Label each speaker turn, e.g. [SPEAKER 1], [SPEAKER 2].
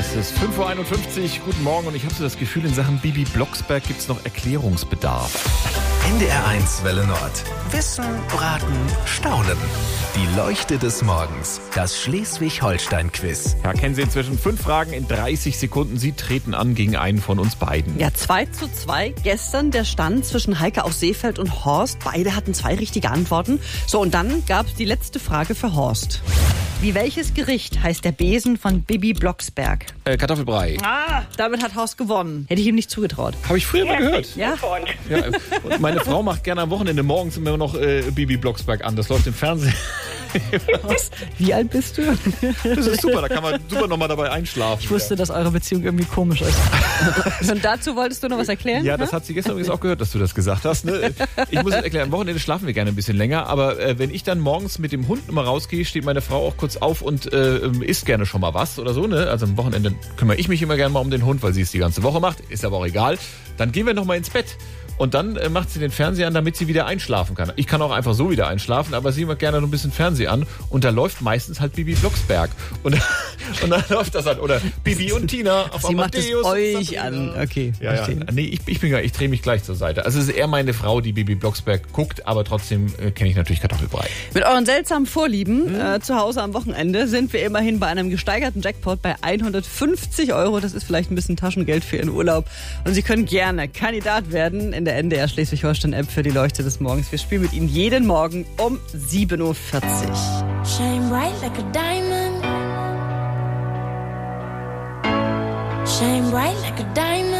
[SPEAKER 1] Es ist 5.51 Uhr, guten Morgen, und ich habe so das Gefühl, in Sachen Bibi Blocksberg gibt es noch Erklärungsbedarf.
[SPEAKER 2] NDR1 Welle Nord. Wissen, Braten, Staunen. Die Leuchte des Morgens. Das Schleswig-Holstein-Quiz.
[SPEAKER 1] Ja, kennen Sie inzwischen 5 Fragen in 30 Sekunden. Sie treten an gegen einen von uns beiden.
[SPEAKER 3] Ja, 2:2. Gestern der Stand zwischen Heike aus Seefeld und Horst. Beide hatten 2 richtige Antworten. So, und dann gab es die letzte Frage für Horst. Wie welches Gericht heißt der Besen von Bibi Blocksberg?
[SPEAKER 1] Kartoffelbrei.
[SPEAKER 3] Damit hat Horst gewonnen. Hätte ich ihm nicht zugetraut.
[SPEAKER 1] Habe ich früher mal gehört.
[SPEAKER 3] Ja?
[SPEAKER 1] Ja, und meine Frau macht gerne am Wochenende morgens immer noch Bibi Blocksberg an. Das läuft im Fernsehen.
[SPEAKER 3] Wie alt bist du?
[SPEAKER 1] Das ist super, da kann man super nochmal dabei einschlafen.
[SPEAKER 3] Ich wusste, dass eure Beziehung irgendwie komisch ist. Und dazu wolltest du noch was erklären?
[SPEAKER 1] Ja, das hat sie gestern übrigens auch gehört, dass du das gesagt hast. Ne? Ich muss es erklären, am Wochenende schlafen wir gerne ein bisschen länger, aber wenn ich dann morgens mit dem Hund immer rausgehe, steht meine Frau auch kurz auf und isst gerne schon mal was oder so. Ne? Also am Wochenende kümmere ich mich immer gerne mal um den Hund, weil sie es die ganze Woche macht, ist aber auch egal. Dann gehen wir nochmal ins Bett. Und dann macht sie den Fernseher an, damit sie wieder einschlafen kann. Ich kann auch einfach so wieder einschlafen, aber sie macht gerne noch ein bisschen Fernseher an. Und da läuft meistens halt Bibi Blocksberg. Und dann läuft das halt. Oder Bibi und Tina auf
[SPEAKER 3] Sie macht es
[SPEAKER 1] Amadeus.
[SPEAKER 3] euch an. Okay,
[SPEAKER 1] Ja. Nee, ich drehe mich gleich zur Seite. Also es ist eher meine Frau, die Bibi Blocksberg guckt, aber trotzdem kenne ich natürlich Kartoffelbrei.
[SPEAKER 3] Mit euren seltsamen Vorlieben zu Hause am Wochenende sind wir immerhin bei einem gesteigerten Jackpot bei 150 €. Das ist vielleicht ein bisschen Taschengeld für Ihren Urlaub. Und Sie können gerne Kandidat werden in der NDR Schleswig-Holstein-App für die Leuchte des Morgens. Wir spielen mit Ihnen jeden Morgen um 7:40 Uhr.
[SPEAKER 4] Shine bright like a diamond. Shine bright like a diamond.